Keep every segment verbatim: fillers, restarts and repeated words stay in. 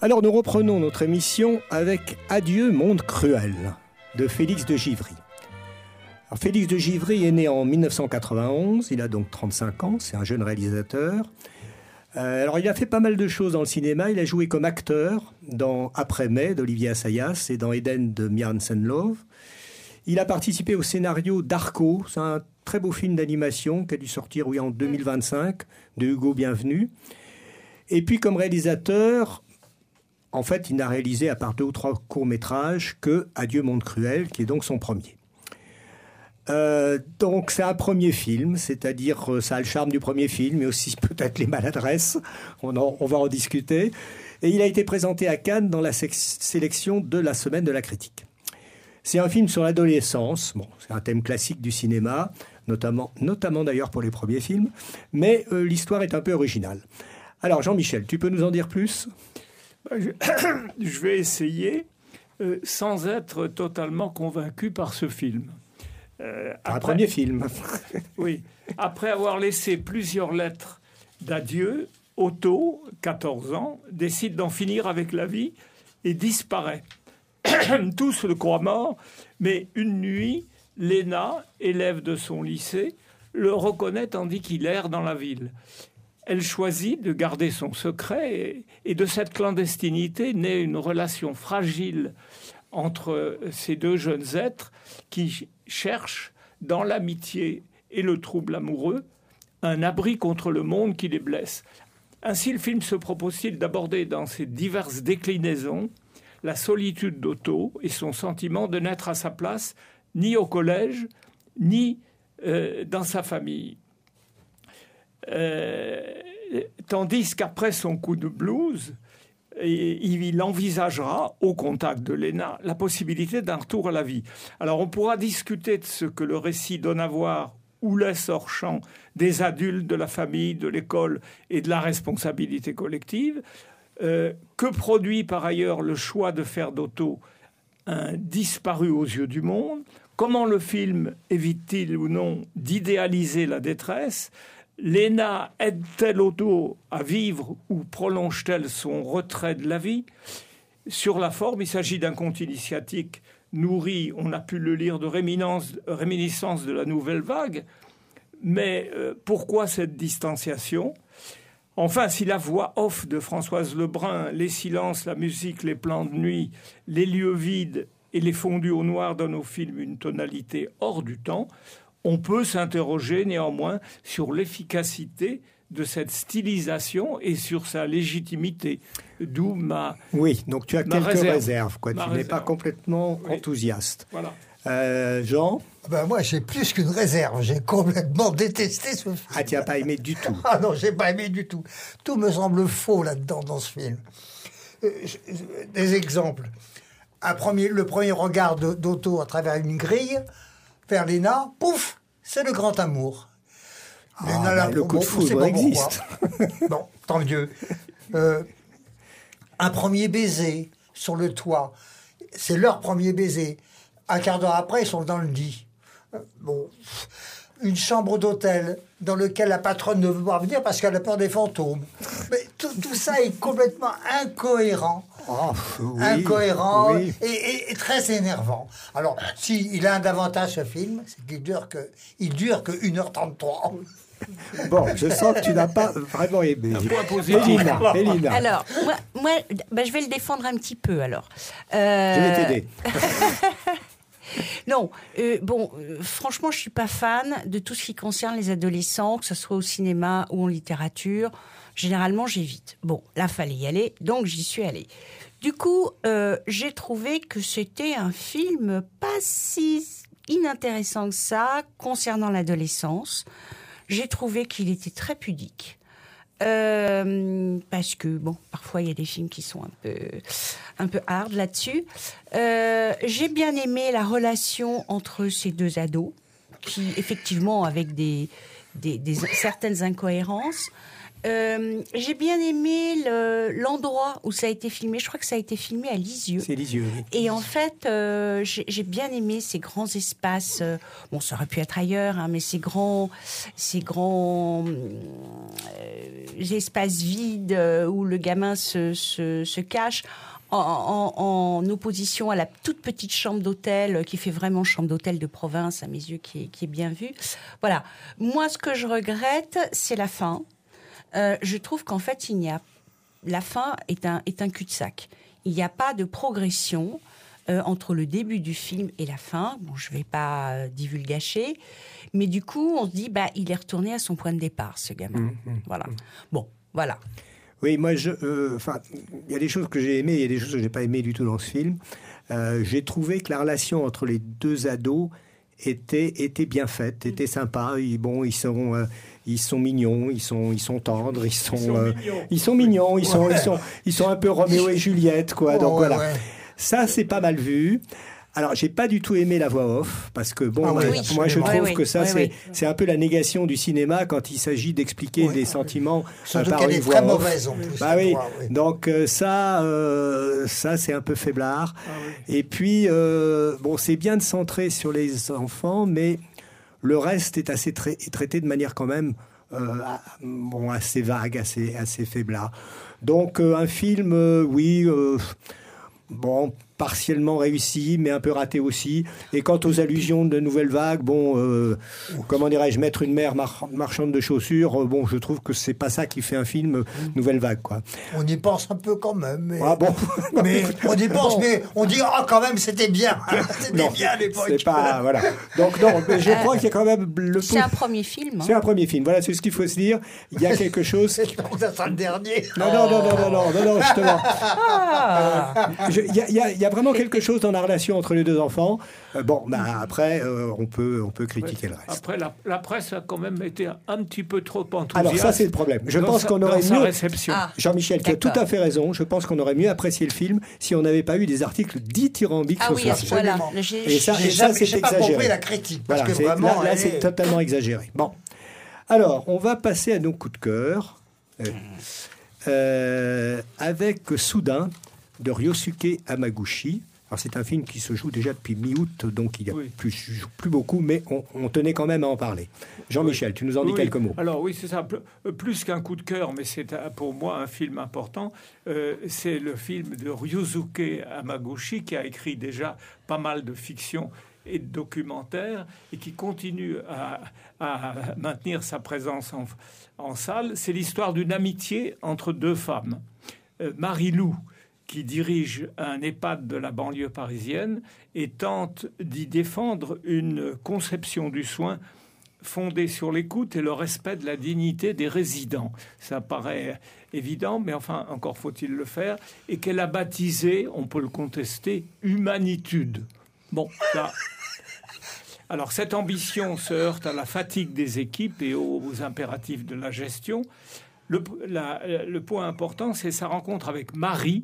Alors nous reprenons notre émission avec Adieu monde cruel de Félix de Givry. Alors, Félix de Givry est né en mille neuf cent quatre-vingt-onze, il a donc trente-cinq ans, c'est un jeune réalisateur. Euh, alors il a fait pas mal de choses dans le cinéma, il a joué comme acteur dans Après-mai d'Olivier Assayas et dans Eden de Mia Hansen-Løve. Il a participé au scénario d'Arco, c'est un très beau film d'animation qui a dû sortir oui, en deux mille vingt-cinq de Hugo Bienvenu. Et puis comme réalisateur, en fait, il n'a réalisé à part deux ou trois courts-métrages que Adieu monde cruel, qui est donc son premier. Euh, donc c'est un premier film, c'est-à-dire euh, ça a le charme du premier film, mais aussi peut-être les maladresses, on, en, on va en discuter. Et il a été présenté à Cannes dans la sex- sélection de la Semaine de la Critique. C'est un film sur l'adolescence, bon, c'est un thème classique du cinéma, notamment, notamment d'ailleurs pour les premiers films, mais euh, l'histoire est un peu originale. Alors Jean-Michel, tu peux nous en dire plus ? Je, je vais essayer euh, sans être totalement convaincu par ce film. Euh, après, un premier film. Oui. Après avoir laissé plusieurs lettres d'adieu, Otto, quatorze ans, décide d'en finir avec la vie et disparaît. Tous le croient mort, mais une nuit, Léna, élève de son lycée, le reconnaît tandis qu'il erre dans la ville. Elle choisit de garder son secret et, et de cette clandestinité naît une relation fragile entre ces deux jeunes êtres qui cherchent, dans l'amitié et le trouble amoureux, un abri contre le monde qui les blesse. Ainsi, le film se propose-t-il d'aborder dans ses diverses déclinaisons la solitude d'Otto et son sentiment de n'être à sa place ni au collège, ni euh, dans sa famille. Euh, tandis qu'après son coup de blues, il envisagera, au contact de Léna, la possibilité d'un retour à la vie. Alors on pourra discuter de ce que le récit donne à voir ou laisse hors champ des adultes, de la famille, de l'école et de la responsabilité collective. Euh, que produit par ailleurs le choix de faire d'Otto un disparu aux yeux du monde? Comment le film évite-t-il ou non d'idéaliser la détresse? Léna aide-t-elle Otto à vivre ou prolonge-t-elle son retrait de la vie? Sur la forme, il s'agit d'un conte initiatique nourri, on a pu le lire, de réminiscences de la nouvelle vague. Mais euh, pourquoi cette distanciation? Enfin, si la voix off de Françoise Lebrun, les silences, la musique, les plans de nuit, les lieux vides et les fondus au noir donnent au film une tonalité hors du temps, on peut s'interroger néanmoins sur l'efficacité de cette stylisation et sur sa légitimité. D'où ma Oui, donc tu as quelques réserve. réserves, quoi. Tu réserve. n'es pas complètement oui. enthousiaste. Voilà. Euh, Jean? Ben moi, j'ai plus qu'une réserve. J'ai complètement détesté ce film. Ah, tu n'as pas aimé du tout? Ah non, j'ai pas aimé du tout. Tout me semble faux là-dedans, dans ce film. Euh, des exemples. Un premier, le premier regard de, d'Otto à travers une grille vers Léna, pouf, c'est le grand amour. Ah, Léna, bah, là, le coup bon, de foudre existe. Bon, tant mieux. Euh, un premier baiser sur le toit. C'est leur premier baiser. Un quart d'heure après, ils sont dans le lit. Bon, une chambre d'hôtel dans laquelle la patronne ne veut pas venir parce qu'elle a peur des fantômes. Mais tout, tout ça est complètement incohérent. Oh, oui, incohérent oui. Et, et, et très énervant. Alors, s'il si a un avantage, ce film, c'est qu'il dure que, il dure que une heure trente-trois. Bon, je sens que tu n'as pas vraiment aimé. Élina, Élina. Alors, moi, moi bah, je vais le défendre un petit peu, alors. Euh... Je vais t'aider. Non, euh, bon, euh, franchement, je suis pas fan de tout ce qui concerne les adolescents, que ce soit au cinéma ou en littérature. Généralement, j'évite. Bon, là, fallait y aller, donc j'y suis allée. Du coup, euh, j'ai trouvé que c'était un film pas si inintéressant que ça concernant l'adolescence. J'ai trouvé qu'il était très pudique. Euh, parce que, bon, parfois, il y a des films qui sont un peu, un peu hard là-dessus. Euh, j'ai bien aimé la relation entre ces deux ados, qui, effectivement, avec des, des, des certaines incohérences. Euh, j'ai bien aimé le, l'endroit où ça a été filmé. Je crois que ça a été filmé à Lisieux. C'est Lisieux, oui. Et en fait, euh, j'ai, j'ai bien aimé ces grands espaces. Euh, bon, ça aurait pu être ailleurs, hein, mais ces grands, ces grands euh, espaces vides euh, où le gamin se, se, se cache. En, en, en opposition à la toute petite chambre d'hôtel qui fait vraiment chambre d'hôtel de province à mes yeux, qui est, qui est bien vue. Voilà. Moi, ce que je regrette, c'est la fin. Euh, je trouve qu'en fait, il n'y a la fin est un est un cul-de-sac. Il n'y a pas de progression euh, entre le début du film et la fin. Bon, je vais pas euh, divulgacher, mais du coup, on se dit, bah, il est retourné à son point de départ, ce gamin. Mmh, mmh, voilà. Mmh. Bon, voilà. Oui, moi, je, enfin, euh, il y a des choses que j'ai aimées, il y a des choses que j'ai pas aimées du tout dans ce film. Euh, j'ai trouvé que la relation entre les deux ados était était bien faite, était sympa. Ils, bon, ils sont euh, ils sont mignons, ils sont ils sont tendres, ils sont ils sont euh, mignons, ils sont mignons, ils sont, ouais. ils sont ils sont un peu Roméo et Juliette, quoi. Oh, donc ouais, voilà, ouais. Ça c'est pas mal vu. Alors, j'ai pas du tout aimé la voix off, parce que bon, ah oui, moi, oui, moi je trouve oui, que ça, oui, c'est, oui. c'est un peu la négation du cinéma quand il s'agit d'expliquer oui, des oui. sentiments Surtout par qu'elle une est voix très off. mauvaise en plus. Bah oui. Voix, oui. Donc euh, ça, euh, ça c'est un peu faiblard. Ah oui. Et puis, euh, bon, c'est bien de centrer sur les enfants, mais le reste est assez tra- est traité de manière quand même euh, bon, assez vague, assez, assez faiblard. Donc euh, un film, euh, oui, euh, bon, partiellement réussi, mais un peu raté aussi. Et quant aux allusions de Nouvelle Vague, bon, euh, comment dirais-je, mettre une mère mar- marchande de chaussures, euh, bon, je trouve que c'est pas ça qui fait un film euh, Nouvelle Vague, quoi. On y pense un peu quand même. Mais, Ah bon. mais on y pense, Bon. mais on dit ah quand même c'était bien, c'était Non, bien à l'époque. c'est pas voilà. Donc non, mais je crois qu'il y a quand même le. C'est un premier film. Hein. C'est un premier film. Voilà, c'est ce qu'il faut se dire. Il y a quelque chose. C'est donc ça sera le dernier. Non, non, non, non, non, non, non, non, justement. Ah. Je- Il y, a- il y a- il y a vraiment quelque chose dans la relation entre les deux enfants. Euh, bon, bah, après, euh, on peut, on peut critiquer le reste. Après, la, la presse a quand même été un, un petit peu trop enthousiaste. Alors ça, c'est le problème. Je dans pense sa- qu'on dans aurait sa mieux. réception. Ah. Jean-Michel, tu as tout D'accord. à fait raison. Je pense qu'on aurait mieux apprécié le film si on n'avait pas eu des articles dithyrambiques Ah sur oui, ce à film. ce point-là. Absolument. Le- j'ai- Et ça, J'ai et ça, jamais- c'est j'ai pas exagéré. compris la critique parce Voilà, que c'est- vraiment là, là, elle c'est est- totalement exagéré. Bon, alors, on va passer à nos coups de cœur euh, euh, avec Soudain de Ryosuke Hamaguchi. Alors, c'est un film qui se joue déjà depuis mi-août, donc il n'y a Oui. plus, plus beaucoup, mais on, on tenait quand même à en parler. Jean-Michel, tu nous en dis Oui, quelques mots. Alors oui, c'est ça. Pl- euh, Plus qu'un coup de cœur, mais c'est un- pour moi un film important. Euh, c'est le film de Ryosuke Hamaguchi qui a écrit déjà pas mal de fiction et de documentaires et qui continue à, à maintenir sa présence en, en salle. C'est l'histoire d'une amitié entre deux femmes. Euh, Marie-Lou, qui dirige un EHPAD de la banlieue parisienne et tente d'y défendre une conception du soin fondée sur l'écoute et le respect de la dignité des résidents. Ça paraît évident, mais enfin, encore faut-il le faire. Et qu'elle a baptisé, on peut le contester, Humanitude. Bon, là... Alors, cette ambition se heurte à la fatigue des équipes et aux, aux impératifs de la gestion. Le, la, le point important, c'est sa rencontre avec Marie,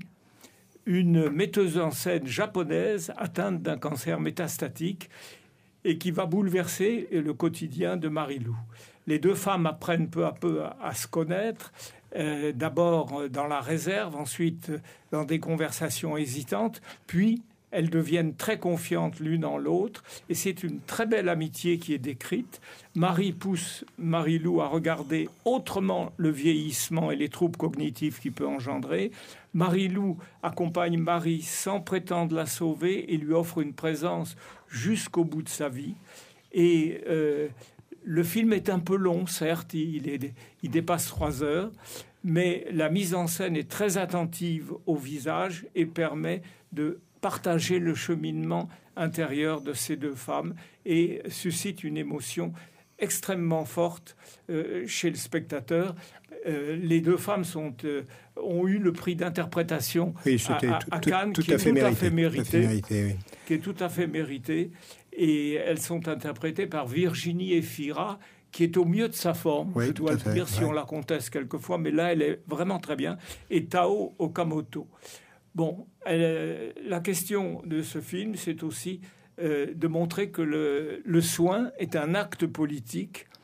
une metteuse en scène japonaise atteinte d'un cancer métastatique et qui va bouleverser le quotidien de Marie-Lou. Les deux femmes apprennent peu à peu à, à se connaître, euh, d'abord dans la réserve, ensuite dans des conversations hésitantes, puis elles deviennent très confiantes l'une en l'autre et c'est une très belle amitié qui est décrite. Marie pousse Marie-Lou à regarder autrement le vieillissement et les troubles cognitifs qu'il peut engendrer. Marie-Lou accompagne Marie sans prétendre la sauver et lui offre une présence jusqu'au bout de sa vie. Et euh, le film est un peu long, certes, il, est, il dépasse trois heures, mais la mise en scène est très attentive au visage et permet de partager le cheminement intérieur de ces deux femmes et suscite une émotion extrêmement forte euh, chez le spectateur. Euh, les deux femmes sont, euh, ont eu le prix d'interprétation Oui, à, c'était à- tout, à tout- Cannes, tout qui à est fait tout à mérité. fait Tout à mérité, fait mérité, oui. qui est tout à fait mérité. Et elles sont interprétées par Virginie Efira, qui est au mieux de sa forme, Oui, je tout dois à le fait, dire, si ouais. on la conteste quelquefois, mais là, elle est vraiment très bien. Et Tao Okamoto. Bon, elle- la question de ce film, c'est aussi euh, de montrer que le, le soin est un acte politique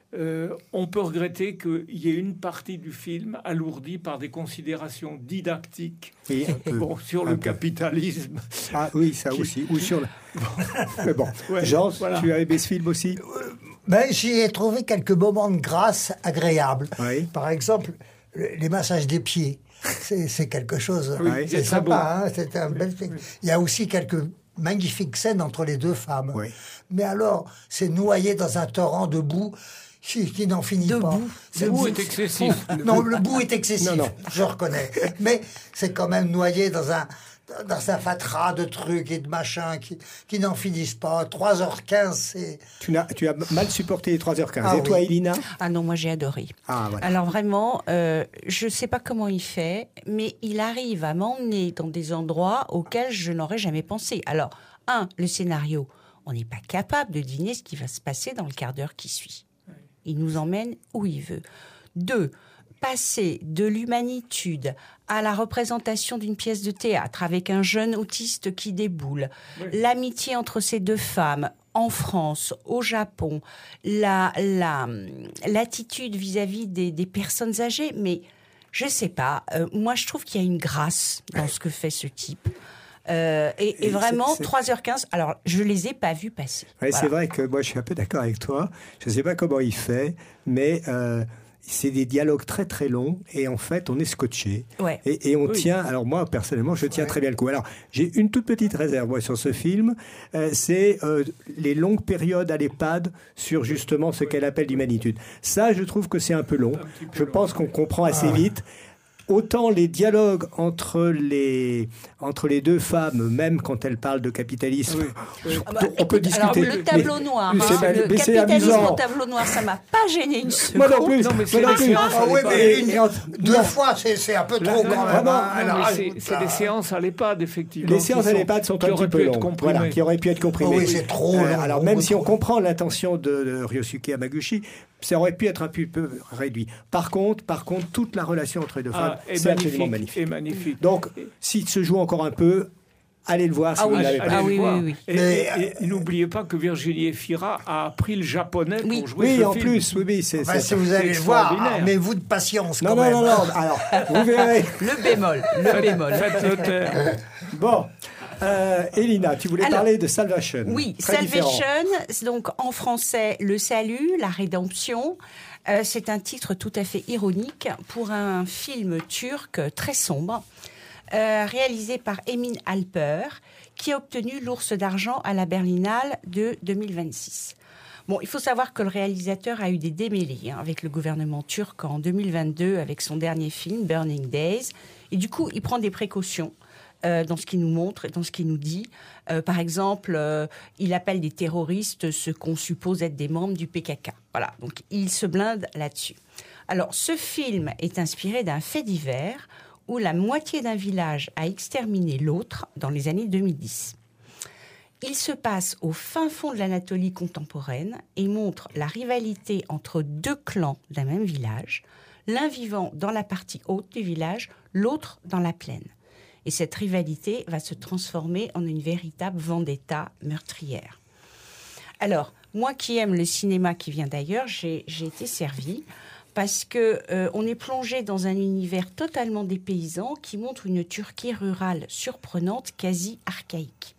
euh, on peut regretter qu'il y ait une partie du film alourdie par des considérations didactiques Oui, un peu. bon, sur Un le peu. capitalisme. Ah oui, ça aussi. Ou sur le... Mais bon, Ouais, Jean, voilà. tu as aimé ce film aussi? Ben, j'y ai trouvé quelques moments de grâce agréables. Oui. Par exemple, le- les massages des pieds. C'est c'est quelque chose. Oui, c'est c'est très beau. sympa. Hein, c'est un bel film. Il y a aussi quelques magnifiques scènes entre les deux femmes. Oui. Mais alors, c'est noyé dans un torrent de boue qui, qui n'en finit De pas. boue. C'est Le bout est excessif. Non, le bout est excessif, Non, non. je reconnais. Mais c'est quand même noyé dans un, dans un fatras de trucs et de machins qui, qui n'en finissent pas. trois heures quinze, c'est... Tu as, tu as mal supporté les trois heures quinze. Ah Et toi, oui. Elina? Ah non, moi j'ai adoré. Ah, voilà. Alors vraiment, euh, je ne sais pas comment il fait, mais il arrive à m'emmener dans des endroits auxquels je n'aurais jamais pensé. Alors, un, le scénario, on n'est pas capable de deviner ce qui va se passer dans le quart d'heure qui suit. Il nous emmène où il veut. Deux, passer de l'humanitude à la représentation d'une pièce de théâtre avec un jeune autiste qui déboule, Oui. l'amitié entre ces deux femmes en France, au Japon, la, la, l'attitude vis-à-vis des, des personnes âgées, mais je sais pas, euh, moi je trouve qu'il y a une grâce dans ce que fait ce type. Euh, et, et Et vraiment, c'est- c'est- trois heures quinze, alors je les ai pas vus passer. Ouais, Voilà. C'est vrai que moi, je suis un peu d'accord avec toi. Je ne sais pas comment il fait, mais euh, c'est des dialogues très très longs et en fait, on est scotché. Ouais. Et, et on Oui. tient, alors moi personnellement, je tiens Ouais. très bien le coup. Alors, j'ai une toute petite réserve moi, sur ce film, euh, c'est euh, les longues périodes à l'EHPAD sur justement ce qu'elle appelle l'humanitude. Ça, je trouve que c'est un peu long. Un petit peu Je long. pense qu'on comprend assez Ah. vite. Autant les dialogues entre les, entre les deux femmes, même quand elles parlent de capitalisme, Oui. Ah bah, on peut écoute, alors, discuter. le tableau mais- noir, mais hein, c'est- le mais c'est capitalisme amusant. au tableau noir, ça m'a pas gêné une seconde. Moi non plus. Non, mais c'est moi non des plus. séances Ah oui, pas- mais Et- une- et en- deux non. fois, c'est c'est un peu Là, trop là, quand même. vraiment, hein. non, Alors, mais ah, c'est écoute, c'est ah, des séances à l'EHPAD, effectivement. Les séances qui à sont- l'EHPAD sont qui un auraient petit peu pu être longues, comprimées. voilà, qui auraient pu être comprimées. Oh oui, c'est trop Euh, long, alors beaucoup même si on trop. comprend l'intention de, de Ryosuke Hamaguchi, ça aurait pu être un petit peu réduit. Par contre, par contre, toute la relation entre les deux femmes, Ah, et c'est absolument magnifique, magnifique. et magnifique. Donc, s'il se joue encore un peu, allez le voir si Ah vous oui, ne l'avez Allez pas ah le vu. oui, voir. oui, oui. Et, Mais, et- et n'oubliez pas que Virginie Efira a appris le japonais Oui. pour jouer Oui, ce en film. plus, oui, oui, c'est enfin, c'est- si vous allez le voir, extraordinaire. armez-vous de patience Non, quand non, même. non, non. Alors, vous verrez. Le bémol, le bémol. Faites le taire. Bon, euh, Elina, tu voulais Alors, parler de Salvation. Oui, Très différent. Salvation, c'est donc en français, le salut, la rédemption. Euh, c'est un titre tout à fait ironique pour un film turc très sombre, euh, réalisé par Emin Alper, qui a obtenu l'Ours d'argent à la Berlinale de deux mille vingt-six. Bon, il faut savoir que le réalisateur a eu des démêlés hein, avec le gouvernement turc en deux mille vingt-deux avec son dernier film, Burning Days. Et du coup, il prend des précautions euh, dans ce qu'il nous montre et dans ce qu'il nous dit. Euh, par exemple, euh, il appelle des terroristes ceux qu'on suppose être des membres du P K K. Voilà, donc il se blinde là-dessus. Alors, ce film est inspiré d'un fait divers où la moitié d'un village a exterminé l'autre dans les années deux mille dix. Il se passe au fin fond de l'Anatolie contemporaine et montre la rivalité entre deux clans d'un même village, l'un vivant dans la partie haute du village, l'autre dans la plaine. Et cette rivalité va se transformer en une véritable vendetta meurtrière. Alors, moi qui aime le cinéma qui vient d'ailleurs, j'ai, j'ai été servie parce que euh, on est plongé dans un univers totalement dépaysant qui montre une Turquie rurale surprenante, quasi archaïque.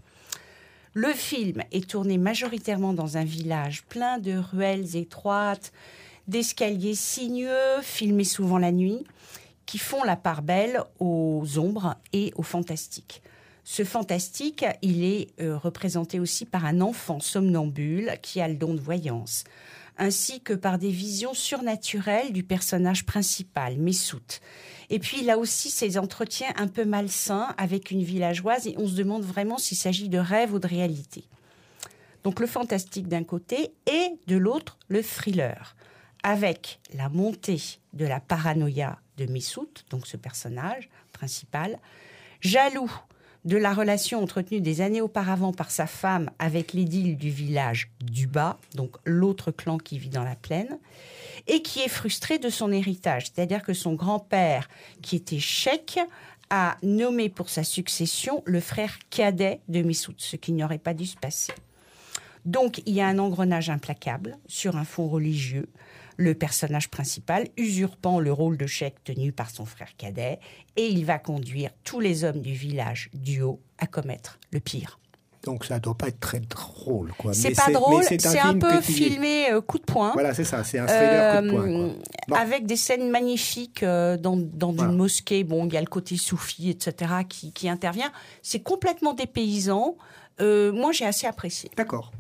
Le film est tourné majoritairement dans un village plein de ruelles étroites, d'escaliers sinueux, filmés souvent la nuit, qui font la part belle aux ombres et au fantastique. Ce fantastique, il est euh, représenté aussi par un enfant somnambule qui a le don de voyance, ainsi que par des visions surnaturelles du personnage principal, Messoud. Et puis, il a aussi ces entretiens un peu malsains avec une villageoise et on se demande vraiment s'il s'agit de rêve ou de réalité. Donc, le fantastique d'un côté et de l'autre, le thriller, avec la montée de la paranoïa de Messoud, donc ce personnage principal, jaloux de la relation entretenue des années auparavant par sa femme avec l'édile du village du bas, donc l'autre clan qui vit dans la plaine, et qui est frustré de son héritage. C'est-à-dire que son grand-père, qui était cheikh, a nommé pour sa succession le frère cadet de Messoud, ce qui n'aurait pas dû se passer. Donc, il y a un engrenage implacable sur un fond religieux. Le personnage principal usurpant le rôle de cheikh tenu par son frère cadet, et il va conduire tous les hommes du village du Haut à commettre le pire. Donc ça ne doit pas être très drôle, quoi. C'est Mais pas drôle, c'est un, c'est un peu tu... filmé euh, coup de poing. Voilà, c'est ça, c'est un thriller euh, coup de poing, quoi. Bon. Avec des scènes magnifiques euh, dans, dans Voilà. une mosquée. Bon, il y a le côté soufi, et cetera qui, qui intervient. C'est complètement dépaysant. Euh, moi, j'ai assez apprécié. D'accord.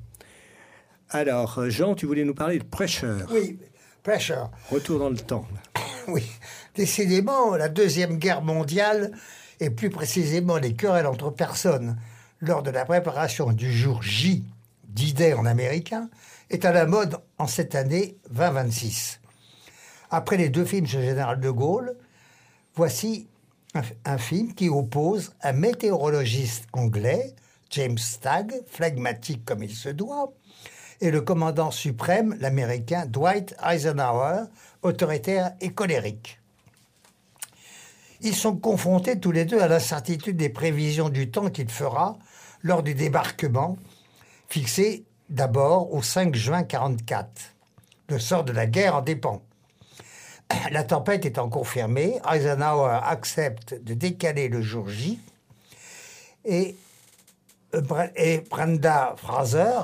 Alors, Jean, tu voulais nous parler de Pressure. Oui, Pressure. Retour dans le temps. Oui, décidément, la Deuxième Guerre mondiale, et plus précisément les querelles entre personnes lors de la préparation du jour J, D-Day en américain, est à la mode en cette année vingt vingt-six. Après les deux films sur le général de Gaulle, voici un, un film qui oppose un météorologiste anglais, James Stagg, phlegmatique comme il se doit, et le commandant suprême, l'américain Dwight Eisenhower, autoritaire et colérique. Ils sont confrontés tous les deux à l'incertitude des prévisions du temps qu'il fera lors du débarquement, fixé d'abord au cinq juin mille neuf cent quarante-quatre. Le sort de la guerre en dépend. La tempête étant confirmée, Eisenhower accepte de décaler le jour J et, et Brenda Fraser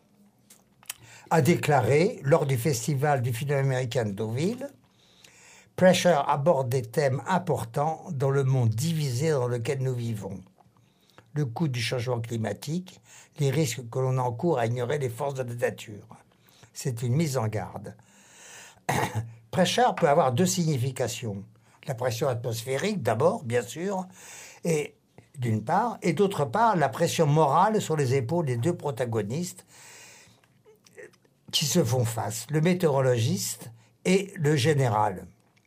a déclaré lors du festival du film américain de Deauville: Pressure aborde des thèmes importants dans le monde divisé dans lequel nous vivons. Le coût du changement climatique, les risques que l'on encourt à ignorer les forces de la nature. C'est une mise en garde. Pressure peut avoir deux significations. La pression atmosphérique, d'abord, bien sûr, et d'une part, et d'autre part, la pression morale sur les épaules des deux protagonistes qui se font face, le météorologiste et le général.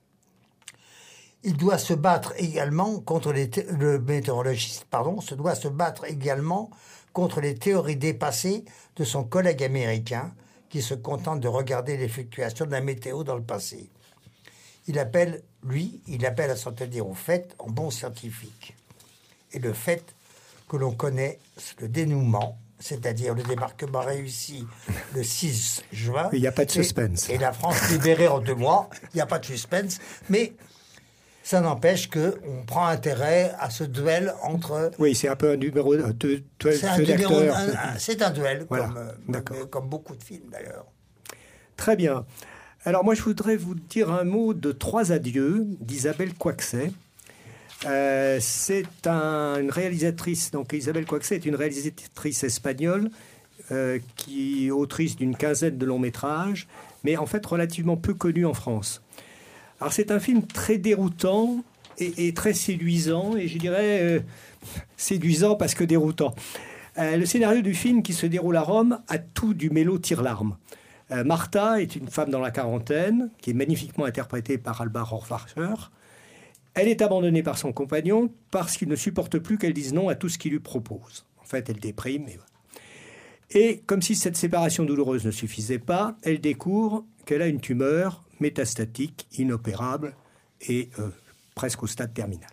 Il doit se battre également contre les thé- le météorologiste, pardon, se doit se battre également contre les théories dépassées de son collègue américain qui se contente de regarder les fluctuations de la météo dans le passé. Il appelle, lui, il appelle à s'en tenir au fait en bon scientifique. Et le fait que l'on connaît, c'est le dénouement, c'est-à-dire le débarquement réussi le six juin. Il n'y a pas de suspense. Et, et la France libérée en deux mois. Il n'y a pas de suspense. Mais ça n'empêche qu'on prend intérêt à ce duel entre... Oui, c'est un peu un numéro de, de, de, c'est, un numéro, un, un, c'est un duel, voilà. comme, D'accord. comme beaucoup de films d'ailleurs. Très bien. Alors moi, je voudrais vous dire un mot de Trois adieux d'Isabelle Coixet. Euh, c'est un, une réalisatrice, donc Isabelle Coixet est une réalisatrice espagnole euh, qui est autrice d'une quinzaine de longs métrages, mais en fait relativement peu connue en France. Alors c'est un film très déroutant et, et très séduisant, et je dirais euh, séduisant parce que déroutant. Euh, le scénario du film, qui se déroule à Rome, a tout du mélo tire-larme. Euh, Martha est une femme dans la quarantaine, qui est magnifiquement interprétée par Alba Rohrwacher. Elle est abandonnée par son compagnon parce qu'il ne supporte plus qu'elle dise non à tout ce qu'il lui propose. En fait, elle déprime. Et, et comme si cette séparation douloureuse ne suffisait pas, elle découvre qu'elle a une tumeur métastatique, inopérable et euh, presque au stade terminal.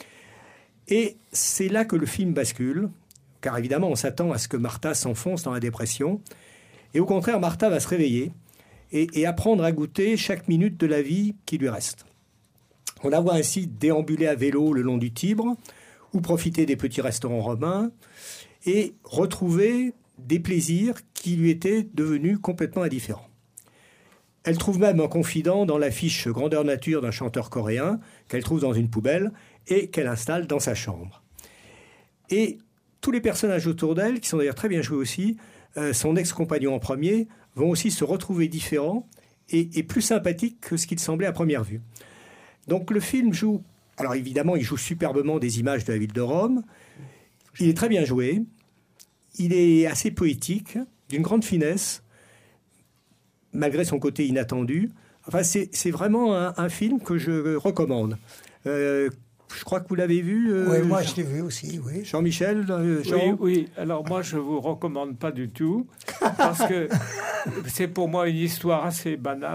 Et c'est là que le film bascule, car évidemment, on s'attend à ce que Martha s'enfonce dans la dépression. Et au contraire, Martha va se réveiller et, et apprendre à goûter chaque minute de la vie qui lui reste. On la voit ainsi déambuler à vélo le long du Tibre, ou profiter des petits restaurants romains, et retrouver des plaisirs qui lui étaient devenus complètement indifférents. Elle trouve même un confident dans l'affiche grandeur nature d'un chanteur coréen, qu'elle trouve dans une poubelle, et qu'elle installe dans sa chambre. Et tous les personnages autour d'elle, qui sont d'ailleurs très bien joués aussi, euh, son ex-compagnon en premier, vont aussi se retrouver différents et, et plus sympathiques que ce qu'il semblait à première vue. Donc le film joue, alors évidemment il joue superbement des images de la ville de Rome, il est très bien joué, il est assez poétique, d'une grande finesse, malgré son côté inattendu. Enfin c'est, c'est vraiment un, un film que je recommande. Euh, je crois que vous l'avez vu. Euh, oui, moi Jean, je l'ai vu aussi, oui. Jean-Michel, euh, Jean. Oui, oui, alors moi je ne vous recommande pas du tout, parce que c'est pour moi une histoire assez banale,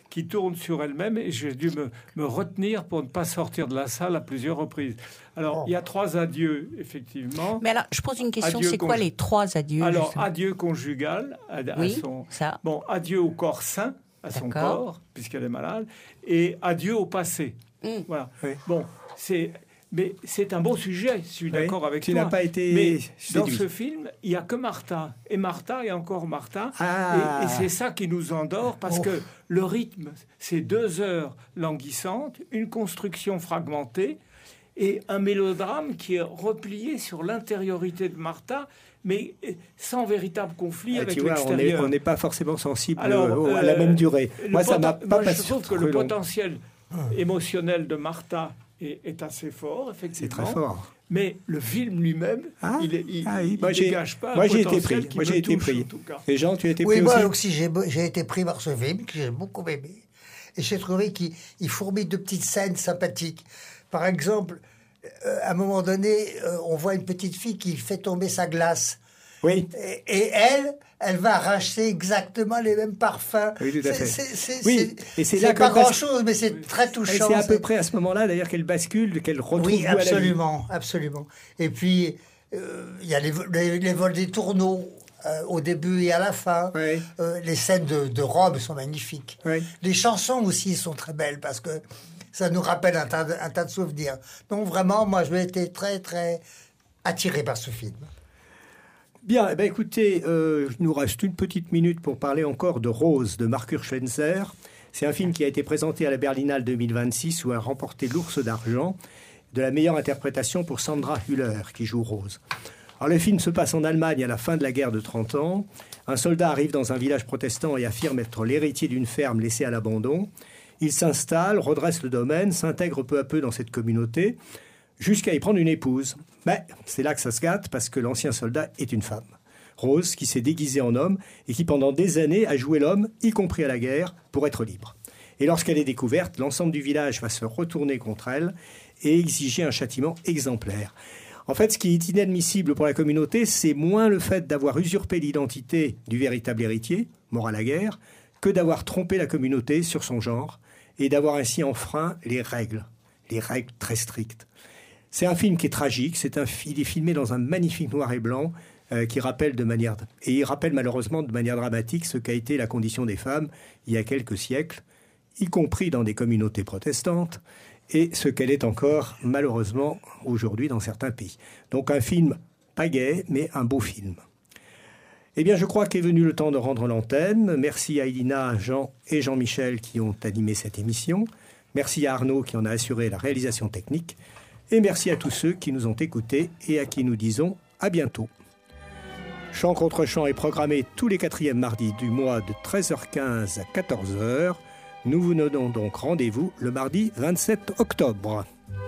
qui tourne sur elle-même et j'ai dû me, me retenir pour ne pas sortir de la salle à plusieurs reprises. Alors, oh. il y a trois adieux, effectivement. Mais alors, je pose une question, adieu c'est quoi conj... les trois adieux? Alors, justement. Adieu conjugal à, à oui, son... ça. Bon, adieu au corps sain, à son corps, puisqu'elle est malade, et adieu au passé. Mmh. Voilà. Oui. Bon, c'est... Mais c'est un beau sujet, je suis d'accord oui, avec tu toi. Tu n'as pas été Mais séduit. Dans ce film, il n'y a que Martha. Et Martha et encore Martha. Ah. Et, et c'est ça qui nous endort, parce oh. que le rythme, c'est deux heures languissantes, une construction fragmentée et un mélodrame qui est replié sur l'intériorité de Martha, mais sans véritable conflit ah, avec tu vois, l'extérieur. On n'est pas forcément sensible Alors, euh, à la même durée. Moi, ça m'a pas moi, je trouve que le long. potentiel émotionnel de Martha est, est assez fort, effectivement. C'est très fort. Mais le film lui-même, ah, il, il, ah oui. il moi, dégage pas moi, un j'ai potentiel été pris. qui Moi, me j'ai été touche, pris. en tout cas. Et Jean, tu as été oui, pris moi aussi. aussi, j'ai, j'ai été pris par ce film que j'ai beaucoup aimé. Et j'ai trouvé qu'il il fourmille de petites scènes sympathiques. Par exemple, euh, à un moment donné, euh, on voit une petite fille qui fait tomber sa glace. Oui. Et, et elle, elle va racheter exactement les mêmes parfums. Oui, tout à fait. C'est, c'est, oui, c'est, et c'est, c'est là pas grand bas... chose, mais c'est très touchant. Et c'est à peu près à ce moment-là, d'ailleurs, qu'elle bascule, qu'elle retrouve oui, à la vie. absolument, absolument. Et puis, il euh, y a les, les, les vols des tourneaux. Euh, au début et à la fin. Oui. Euh, les scènes de, de robes sont magnifiques. Oui. Les chansons aussi sont très belles parce que ça nous rappelle un tas de, un tas de souvenirs. Donc vraiment, moi, j'ai été très, très attiré par ce film. Bien, eh bien écoutez, euh, il nous reste une petite minute pour parler encore de Rose, de Markus Schlenzer. C'est un film qui a été présenté à la Berlinale deux mille vingt-six où a remporté l'Ours d'Argent de la meilleure interprétation pour Sandra Hüller, qui joue Rose. Alors, le film se passe en Allemagne à la fin de la guerre de trente ans. Un soldat arrive dans un village protestant et affirme être l'héritier d'une ferme laissée à l'abandon. Il s'installe, redresse le domaine, s'intègre peu à peu dans cette communauté, jusqu'à y prendre une épouse. Mais c'est là que ça se gâte, parce que l'ancien soldat est une femme. Rose, qui s'est déguisée en homme et qui pendant des années a joué l'homme, y compris à la guerre, pour être libre. Et lorsqu'elle est découverte, l'ensemble du village va se retourner contre elle et exiger un châtiment exemplaire. En fait, ce qui est inadmissible pour la communauté, c'est moins le fait d'avoir usurpé l'identité du véritable héritier, mort à la guerre, que d'avoir trompé la communauté sur son genre et d'avoir ainsi enfreint les règles, les règles très strictes. C'est un film qui est tragique, c'est un, il est filmé dans un magnifique noir et blanc euh, qui rappelle de manière, et il rappelle malheureusement de manière dramatique ce qu'a été la condition des femmes il y a quelques siècles, y compris dans des communautés protestantes, et ce qu'elle est encore, malheureusement, aujourd'hui dans certains pays. Donc un film pas gai, mais un beau film. Eh bien, je crois qu'est venu le temps de rendre l'antenne. Merci à Elina, Jean et Jean-Michel qui ont animé cette émission. Merci à Arnaud qui en a assuré la réalisation technique. Et merci à tous ceux qui nous ont écoutés et à qui nous disons à bientôt. Chant contre chant est programmé tous les quatrièmes mardis du mois de treize heures quinze à quatorze heures. Nous vous donnons donc rendez-vous le mardi vingt-sept octobre.